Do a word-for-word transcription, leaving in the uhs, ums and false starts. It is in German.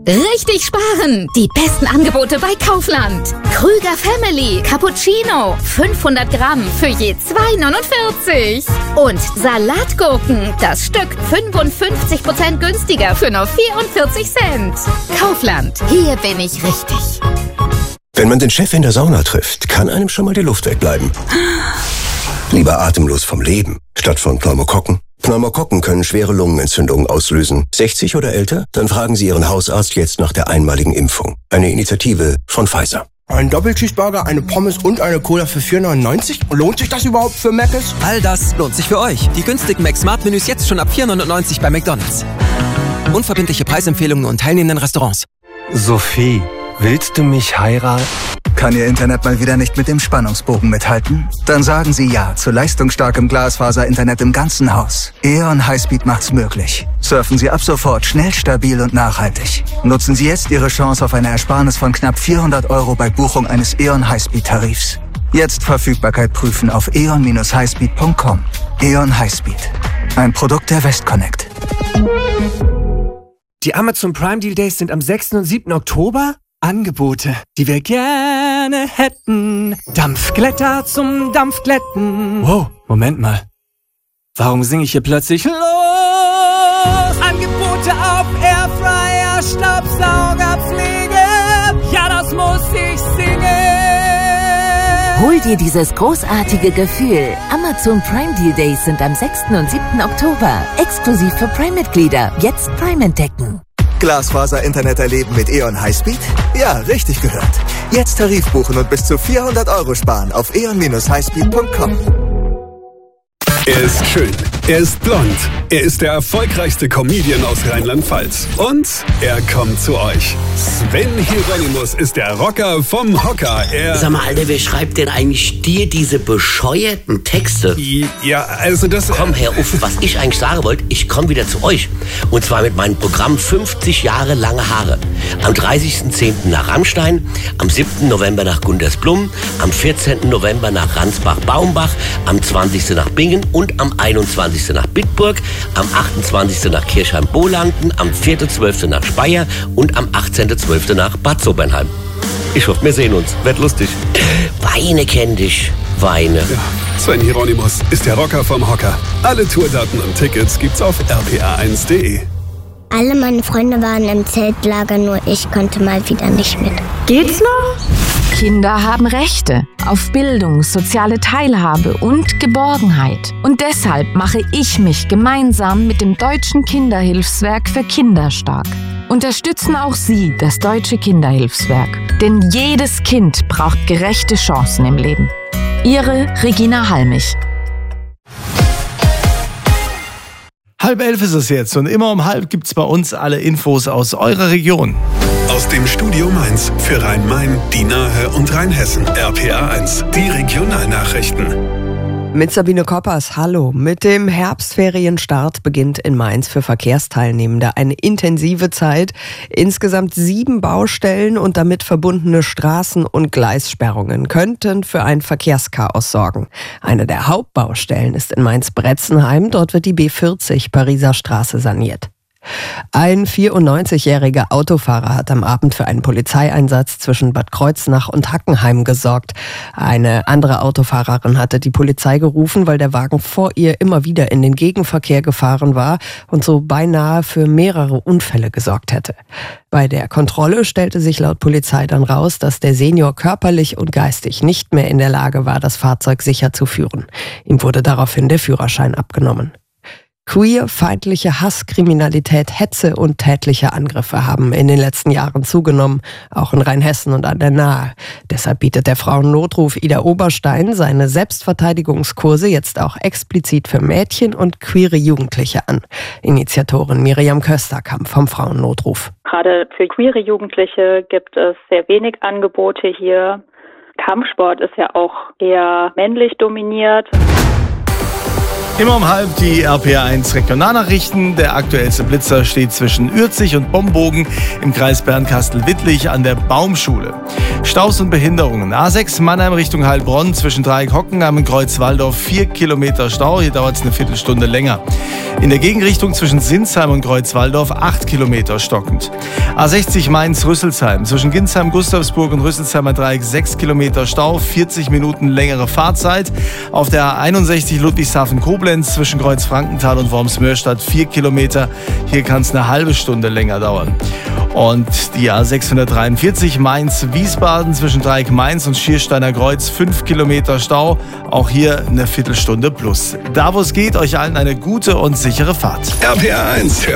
Richtig sparen! Die besten Angebote bei Kaufland. Krüger Family Cappuccino. fünfhundert Gramm für je zwei neunundvierzig. Und Salatgurken. Das Stück fünfundfünfzig Prozent günstiger für nur vierundvierzig Cent. Kaufland. Hier bin ich richtig. Wenn man den Chef in der Sauna trifft, kann einem schon mal die Luft wegbleiben. Lieber atemlos vom Leben, statt von Pneumokokken. Pneumokokken können schwere Lungenentzündungen auslösen. sechzig oder älter? Dann fragen Sie Ihren Hausarzt jetzt nach der einmaligen Impfung. Eine Initiative von Pfizer. Ein Doppelcheeseburger, eine Pommes und eine Cola für vier neunundneunzig? Lohnt sich das überhaupt für Mc's? All das lohnt sich für euch. Die günstigen Mac-Smart-Menüs jetzt schon ab vier neunundneunzig bei McDonald's. Unverbindliche Preisempfehlungen und teilnehmenden Restaurants. Sophie, willst du mich heiraten? Kann Ihr Internet mal wieder nicht mit dem Spannungsbogen mithalten? Dann sagen Sie ja zu leistungsstarkem Glasfaser-Internet im ganzen Haus. E O N Highspeed macht's möglich. Surfen Sie ab sofort schnell, stabil und nachhaltig. Nutzen Sie jetzt Ihre Chance auf eine Ersparnis von knapp vierhundert Euro bei Buchung eines E O N Highspeed-Tarifs. Jetzt Verfügbarkeit prüfen auf e o n dash highspeed punkt com. E O N Highspeed. Ein Produkt der Westconnect. Die Amazon Prime Deal Days sind am sechsten und siebten Oktober. Angebote, die wir gerne hätten. Dampfglätter zum Dampfglätten. Wow, Moment mal. Warum singe ich hier plötzlich los? Angebote auf Airfryer, Staubsauger, Pflege. Ja, das muss ich singen. Hol dir dieses großartige Gefühl. Amazon Prime Deal Days sind am sechsten und siebten Oktober. Exklusiv für Prime-Mitglieder. Jetzt Prime entdecken. Glasfaser-Internet erleben mit E O N Highspeed? Ja, richtig gehört. Jetzt Tarif buchen und bis zu vierhundert Euro sparen auf e o n dash highspeed punkt com. Er ist schön, er ist blond, er ist der erfolgreichste Comedian aus Rheinland-Pfalz. Und er kommt zu euch. Sven Hieronymus ist der Rocker vom Hocker. Er Sag mal, Alter, wer schreibt denn eigentlich dir diese bescheuerten Texte? Ja, also das... Komm, Herr Uff, was ich eigentlich sagen wollte, ich komme wieder zu euch. Und zwar mit meinem Programm fünfzig Jahre lange Haare. Am dreißigsten zehnten nach Rammstein, am siebten November nach Gundersblum, am vierzehnten November nach Ransbach-Baumbach, am zwanzigsten nach Bingen und am einundzwanzigsten nach Bitburg, am achtundzwanzigsten nach Kirchheim-Bolanden, am vierten zwölften nach Speyer und am achtzehnten zwölften nach Bad Sobernheim. Ich hoffe, wir sehen uns. Wird lustig. Weine kenn dich. Weine. Ja, Sven Hieronymus ist der Rocker vom Hocker. Alle Tourdaten und Tickets gibt's auf r p a eins punkt de. Alle meine Freunde waren im Zeltlager, nur ich konnte mal wieder nicht mit. Geht's noch? Kinder haben Rechte auf Bildung, soziale Teilhabe und Geborgenheit. Und deshalb mache ich mich gemeinsam mit dem Deutschen Kinderhilfswerk für Kinder stark. Unterstützen auch Sie das Deutsche Kinderhilfswerk. Denn jedes Kind braucht gerechte Chancen im Leben. Ihre Regina Halmich. Halb elf ist es jetzt und immer um halb gibt's bei uns alle Infos aus eurer Region. Aus dem Studio Mainz für Rhein-Main, die Nahe und Rheinhessen. R P A eins, die Regionalnachrichten. Mit Sabine Koppers, hallo. Mit dem Herbstferienstart beginnt in Mainz für Verkehrsteilnehmende eine intensive Zeit. Insgesamt sieben Baustellen und damit verbundene Straßen- und Gleissperrungen könnten für ein Verkehrschaos sorgen. Eine der Hauptbaustellen ist in Mainz-Bretzenheim. Dort wird die B vierzig Pariser Straße saniert. Ein vierundneunzigjähriger Autofahrer hat am Abend für einen Polizeieinsatz zwischen Bad Kreuznach und Hackenheim gesorgt. Eine andere Autofahrerin hatte die Polizei gerufen, weil der Wagen vor ihr immer wieder in den Gegenverkehr gefahren war und so beinahe für mehrere Unfälle gesorgt hätte. Bei der Kontrolle stellte sich laut Polizei dann raus, dass der Senior körperlich und geistig nicht mehr in der Lage war, das Fahrzeug sicher zu führen. Ihm wurde daraufhin der Führerschein abgenommen. Queer-feindliche Hasskriminalität, Hetze und tätliche Angriffe haben in den letzten Jahren zugenommen, auch in Rheinhessen und an der Nahe. Deshalb bietet der Frauennotruf Ida Oberstein seine Selbstverteidigungskurse jetzt auch explizit für Mädchen und queere Jugendliche an. Initiatorin Miriam Kösterkamp vom Frauennotruf. Gerade für queere Jugendliche gibt es sehr wenig Angebote hier. Kampfsport ist ja auch eher männlich dominiert. Immer um halb die R P R eins Regionalnachrichten. Der aktuellste Blitzer steht zwischen Ürzig und Bombogen im Kreis Bernkastel-Wittlich an der Baumschule. Staus und Behinderungen. A sechs Mannheim Richtung Heilbronn zwischen Dreieck-Hockenheim und Kreuz-Waldorf vier Kilometer Stau. Hier dauert es eine Viertelstunde länger. In der Gegenrichtung zwischen Sinsheim und Kreuz-Waldorf acht Kilometer stockend. A sechzig Mainz-Rüsselsheim zwischen Ginsheim, Gustavsburg und Rüsselsheimer Dreieck sechs Kilometer Stau, vierzig Minuten längere Fahrzeit. Auf der A einundsechzig Ludwigshafen-Koblenz zwischen Kreuz-Frankenthal und Worms-Mörstadt vier Kilometer. Hier kann es eine halbe Stunde länger dauern. Und die A sechshundertdreiundvierzig Mainz-Wiesbaden zwischen Dreieck Mainz und Schiersteiner Kreuz fünf Kilometer Stau. Auch hier eine Viertelstunde plus. Da wo es geht, euch allen eine gute und sichere Fahrt. R P R eins